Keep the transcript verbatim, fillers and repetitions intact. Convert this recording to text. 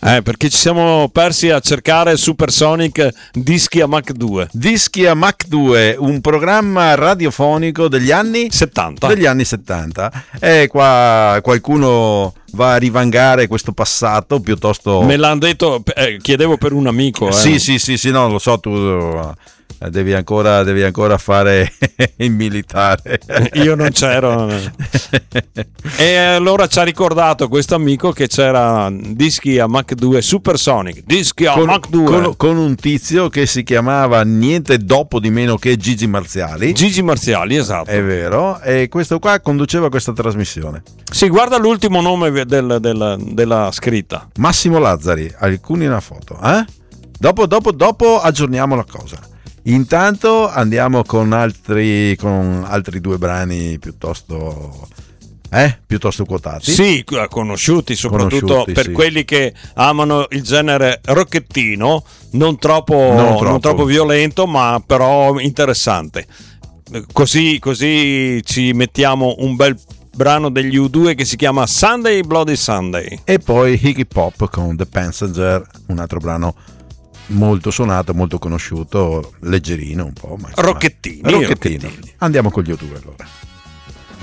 Eh, perché ci siamo persi a cercare Supersonic Dischi a Mach due. Dischi a Mach due, un programma radiofonico degli anni settanta. Degli anni settanta. E qua qualcuno va a rivangare questo passato piuttosto. Me l'hanno detto, eh, chiedevo per un amico. Eh. Sì, sì, sì, sì, no, lo so, tu devi ancora, devi ancora fare il militare. Io non c'ero. E allora ci ha ricordato questo amico che c'era Dischi a Mach due, Supersonic, Dischi a con, Mach due. Con, con un tizio che si chiamava niente dopo di meno che Gigi Marziali. Gigi Marziali, esatto. È vero, e questo qua conduceva questa trasmissione. Sì, guarda l'ultimo nome del, del, della scritta. Massimo Lazzari, alcuni una foto. Eh? Dopo, dopo, dopo aggiorniamo la cosa. Intanto andiamo con altri, con altri due brani piuttosto, eh, piuttosto quotati. Sì, conosciuti soprattutto conosciuti, per sì. quelli che amano il genere rocchettino, non troppo, non troppo. non troppo violento, ma però interessante. Così, così ci mettiamo un bel brano degli U due che si chiama Sunday Bloody Sunday. E poi Iggy Pop con The Passenger, un altro brano molto suonato, molto conosciuto, leggerino un po', ma insomma, Rocchettini, rocchettino. rocchettini. Andiamo con gli U due allora.